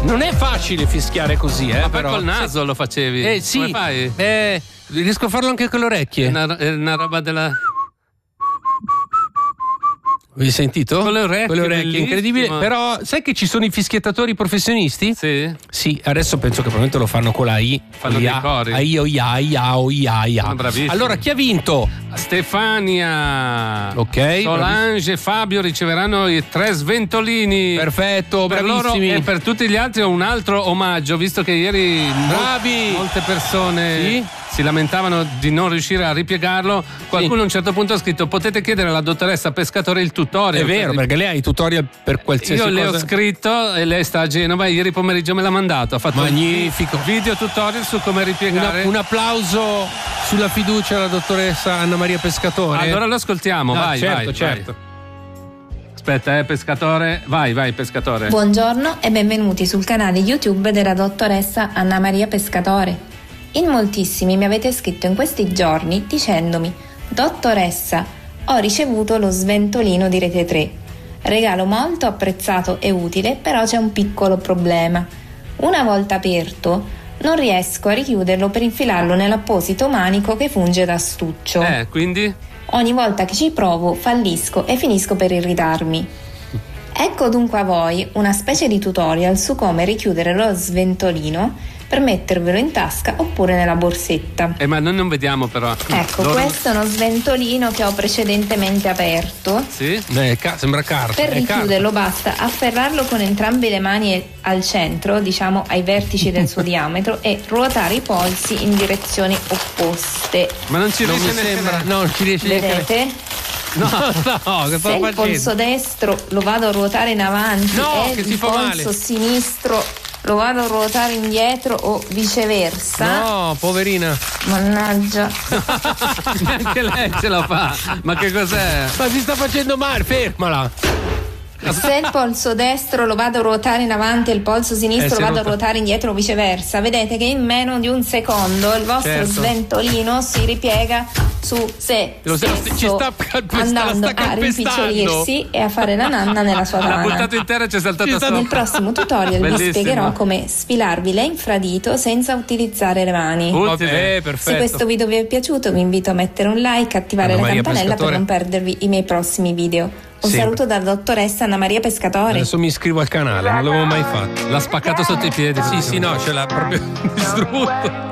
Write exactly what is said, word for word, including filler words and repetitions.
Non è facile fischiare così, eh. Ma però. poi col naso lo facevi. Eh sì. Come fai? Eh, riesco a farlo anche con le orecchie. È una, è una roba della. Hai sentito? Con le orecchie, Con le orecchie, bellissimo. incredibile. Però sai che ci sono i fischiettatori professionisti? Sì. Sì, adesso penso che probabilmente lo fanno con la I. Fanno dei cori. Ai o ia, ia o ia, ia. Sono bravissimi. Allora, chi ha vinto? Stefania. Ok. Solange e Fabio riceveranno i tre sventolini. Perfetto, Per loro bravissimi. e per tutti gli altri ho un altro omaggio, visto che ieri Bravi. mol- molte persone Sì. si lamentavano di non riuscire a ripiegarlo. Qualcuno a un certo punto ha scritto: potete chiedere alla dottoressa Pescatore il tutorial. È vero, perché lei ha i tutorial per qualsiasi Io cosa. le ho scritto e lei sta a Genova. Ieri pomeriggio me l'ha mandato. Ha fatto Magnifico. un video tutorial su come ripiegare. Una- un applauso sulla fiducia alla dottoressa Anna Maria Pescatore. Allora lo ascoltiamo. No, vai, certo, vai, certo. vai. Aspetta, eh, Pescatore. Vai, vai, Pescatore. Buongiorno e benvenuti sul canale YouTube della dottoressa Anna Maria Pescatore. In moltissimi mi avete scritto in questi giorni dicendomi: dottoressa, ho ricevuto lo sventolino di Rete tre. Regalo molto apprezzato e utile, però c'è un piccolo problema. Una volta aperto, non riesco a richiuderlo per infilarlo nell'apposito manico che funge da astuccio. Eh, quindi? Ogni volta che ci provo fallisco e finisco per irritarmi. Ecco dunque a voi una specie di tutorial su come richiudere lo sventolino per mettervelo in tasca oppure nella borsetta. Eh, ma noi non vediamo però. Ecco, Loro- questo è uno sventolino che ho precedentemente aperto. Sì? Eh, ca- sembra carta. Per è carta. richiuderlo basta afferrarlo con entrambe le mani al centro, diciamo ai vertici del suo diametro, e ruotare i polsi in direzioni opposte. Ma non ci Non riesce mi neanche sembra, a- no, non ci riesci neanche. Vedete? No, no, che Se sto il facendo? polso destro lo vado a ruotare in avanti No, e che il si fa polso male. sinistro lo vado a ruotare indietro o viceversa. No, poverina. Mannaggia. Neanche lei ce la fa. Ma che cos'è? Ma si sta facendo male, fermala. Se il polso destro lo vado a ruotare in avanti e il polso sinistro Eh, se lo vado non a fa- ruotare indietro o viceversa, vedete che in meno di un secondo il vostro Certo. sventolino si ripiega su se Lo sta- stesso, ci sta calpesta- andando sta a calpestando. rimpicciolirsi e a fare la nanna nella sua L'ha tana. buttato in terra e c'è saltata Ci sta- sopra. Nel prossimo tutorial vi Bellissimo. spiegherò come sfilarvi l'infradito senza utilizzare le mani. Utile. Eh, perfetto. Se questo video vi è piaciuto vi invito a mettere un like, attivare Anna la Maria campanella per Pescatore. non perdervi i miei prossimi video. Un Sempre. saluto dalla dottoressa Anna Maria Pescatore. Adesso mi iscrivo al canale, non l'avevo mai fatto. L'ha spaccato sotto i piedi. Sì, sì, no, ce l'ha proprio distrutto.